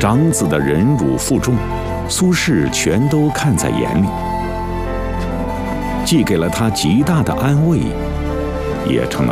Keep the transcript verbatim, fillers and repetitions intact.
长子的忍辱负重，苏轼全都看在眼里，既给了他极大的安慰，也成了